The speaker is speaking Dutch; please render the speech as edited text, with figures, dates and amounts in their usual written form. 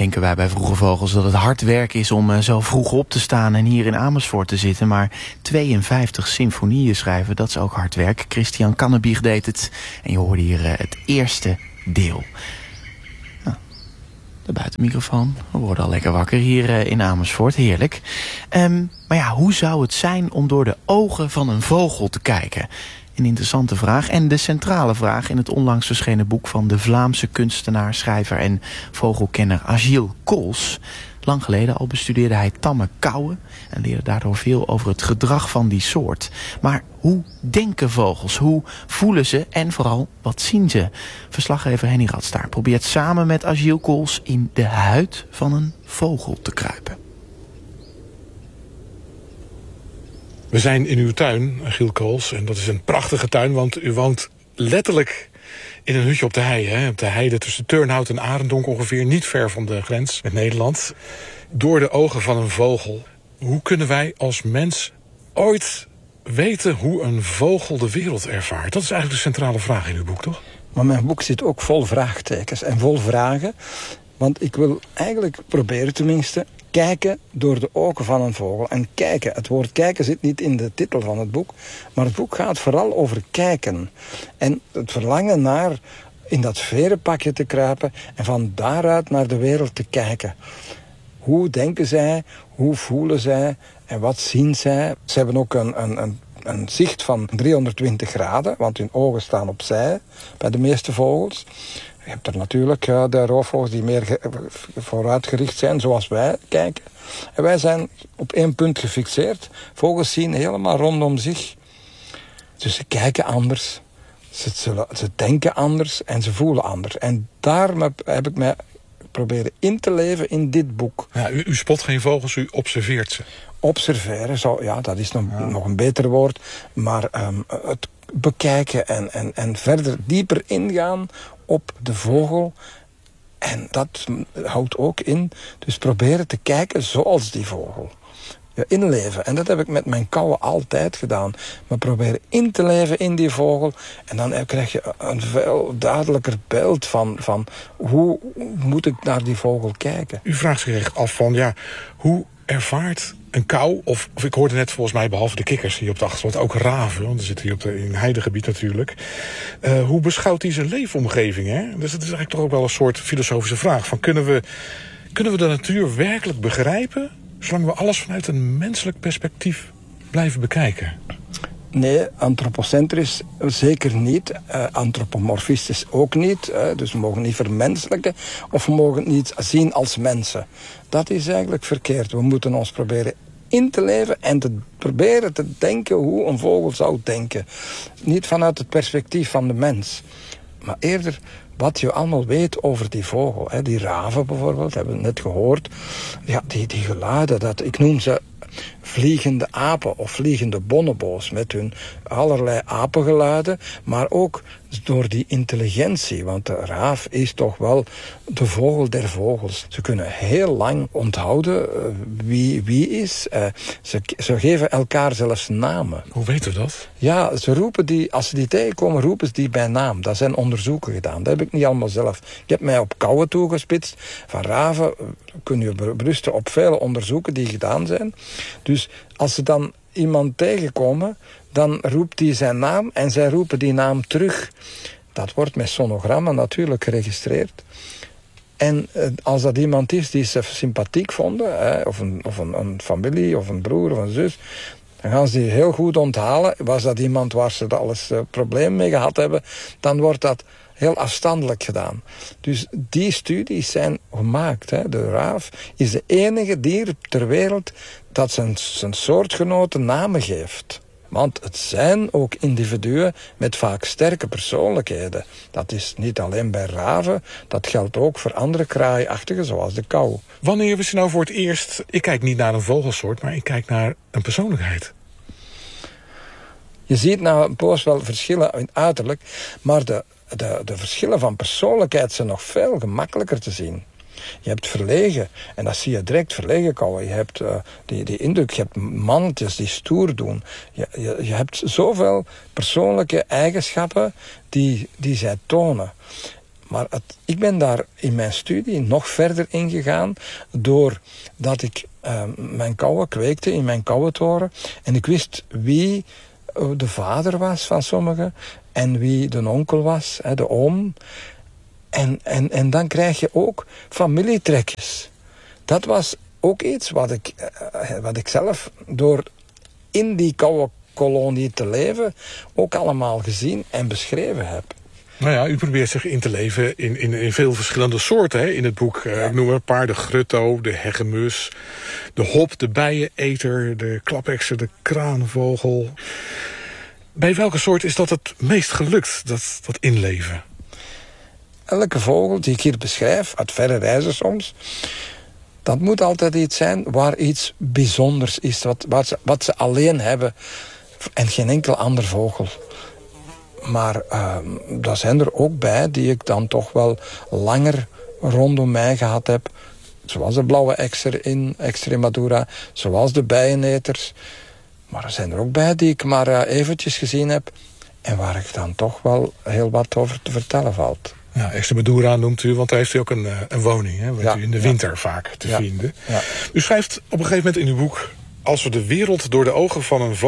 denken wij bij Vroege Vogels dat het hard werk is om zo vroeg op te staan en hier in Amersfoort te zitten. Maar 52 symfonieën schrijven, dat is ook hard werk. Christian Kannebieg deed het en je hoorde hier het eerste deel. Nou, de buitenmicrofoon. We worden al lekker wakker hier in Amersfoort. Heerlijk. Maar ja, hoe zou het zijn om door de ogen van een vogel te kijken? Een interessante vraag en de centrale vraag in het onlangs verschenen boek van de Vlaamse kunstenaar, schrijver en vogelkenner Agile Cols. Lang geleden al bestudeerde hij tamme kauwen en leerde daardoor veel over het gedrag van die soort. Maar hoe denken vogels? Hoe voelen ze? En vooral, wat zien ze? Verslaggever Henny Radstaar probeert samen met Agile Cols in de huid van een vogel te kruipen. We zijn in uw tuin, Agile Cols, en dat is een prachtige tuin, want u woont letterlijk in een hutje op de hei. Hè? Op de heide tussen Turnhout en Arendonk ongeveer, niet ver van de grens met Nederland. Door de ogen van een vogel. Hoe kunnen wij als mens ooit weten hoe een vogel de wereld ervaart? Dat is eigenlijk de centrale vraag in uw boek, toch? Maar mijn boek zit ook vol vraagtekens en vol vragen. Want ik wil eigenlijk proberen tenminste kijken door de ogen van een vogel. En kijken, het woord kijken zit niet in de titel van het boek. Maar het boek gaat vooral over kijken. En het verlangen naar in dat verenpakje te kruipen en van daaruit naar de wereld te kijken. Hoe denken zij, hoe voelen zij en wat zien zij? Ze hebben ook een zicht van 320 graden, want hun ogen staan opzij bij de meeste vogels. Je hebt er natuurlijk de roofvogels die meer vooruitgericht zijn, zoals wij kijken. En wij zijn op één punt gefixeerd. Vogels zien helemaal rondom zich. Dus ze kijken anders, ze denken anders en ze voelen anders. En daarom heb ik mij proberen in te leven in dit boek. Ja, u spot geen vogels, u observeert ze. Observeren, dat is nog een beter woord. Maar het bekijken en verder dieper ingaan op de vogel. En dat houdt ook in, dus proberen te kijken zoals die vogel. Ja, inleven. En dat heb ik met mijn kauwen altijd gedaan. Maar proberen in te leven in die vogel. En dan krijg je een veel duidelijker beeld van hoe moet ik naar die vogel kijken. U vraagt zich echt af van, hoe ervaart een kauw, of ik hoorde net volgens mij, behalve de kikkers hier op de achtergrond, ook raven, want we zitten hier in een heidegebied natuurlijk. Hoe beschouwt hij zijn leefomgeving? Hè? Dus dat is eigenlijk toch ook wel een soort filosofische vraag. Van, kunnen we de natuur werkelijk begrijpen, zolang we alles vanuit een menselijk perspectief blijven bekijken? Nee, antropocentrisch zeker niet. Antropomorfistisch ook niet. Dus we mogen niet vermenselijken of we mogen het niet zien als mensen. Dat is eigenlijk verkeerd. We moeten ons proberen in te leven en te proberen te denken hoe een vogel zou denken. Niet vanuit het perspectief van de mens, maar eerder wat je allemaal weet over die vogel. Die raven bijvoorbeeld, hebben we net gehoord. Ja, die geluiden, ik noem ze vliegende apen of vliegende bonobo's met hun allerlei apengeluiden, maar ook door die intelligentie, want de raaf is toch wel de vogel der vogels. Ze kunnen heel lang onthouden wie is. Ze geven elkaar zelfs namen. Hoe weten we dat? Ja, ze roepen die, als ze die tegenkomen, roepen ze die bij naam. Dat zijn onderzoeken gedaan. Dat heb ik niet allemaal zelf. Ik heb mij op kauwen toegespitst. Van raven kun je berusten op vele onderzoeken die gedaan zijn. Dus als ze dan iemand tegenkomen, dan roept hij zijn naam en zij roepen die naam terug. Dat wordt met sonogrammen natuurlijk geregistreerd. En als dat iemand is die ze sympathiek vonden, of een familie, of een broer, of een zus, dan gaan ze die heel goed onthalen. Was dat iemand waar ze alles probleem mee gehad hebben, dan wordt dat heel afstandelijk gedaan. Dus die studies zijn gemaakt. De raaf is de enige dier ter wereld dat zijn soortgenoten namen geeft. Want het zijn ook individuen met vaak sterke persoonlijkheden. Dat is niet alleen bij raven, dat geldt ook voor andere kraaiachtigen zoals de kauw. Wanneer wist je nou voor het eerst, ik kijk niet naar een vogelsoort, maar ik kijk naar een persoonlijkheid? Je ziet nou een poos wel verschillen in uiterlijk, maar de verschillen van persoonlijkheid zijn nog veel gemakkelijker te zien. Je hebt verlegen, en dat zie je direct, verlegen kauwen. Je hebt die indruk, je hebt mannetjes die stoer doen. Je hebt zoveel persoonlijke eigenschappen die zij tonen. Maar ik ben daar in mijn studie nog verder ingegaan, doordat ik mijn kauwen kweekte in mijn kauwentoren. En ik wist wie de vader was van sommigen en wie de onkel was, de oom. En dan krijg je ook familietrekjes. Dat was ook iets wat ik zelf door in die kauwenkolonie te leven ook allemaal gezien en beschreven heb. Nou ja, u probeert zich in te leven in veel verschillende soorten hè, in het boek. Ik noem er een paar: de grutto, de hegemus, de hop, de bijeneter, de klapekser, de kraanvogel. Bij welke soort is dat het meest gelukt, dat inleven? Elke vogel die ik hier beschrijf, uit verre reizen soms, dat moet altijd iets zijn waar iets bijzonders is, wat ze alleen hebben en geen enkel ander vogel. Maar daar zijn er ook bij die ik dan toch wel langer rondom mij gehad heb. Zoals de blauwe ekser in Extremadura, zoals de bijeneters. Maar er zijn er ook bij die ik maar eventjes gezien heb en waar ik dan toch wel heel wat over te vertellen valt. Ja, Extremadura noemt u, want daar heeft u ook een woning. Hè, waar u in de winter vaak te vinden. Ja. U schrijft op een gegeven moment in uw boek: als we de wereld door de ogen van een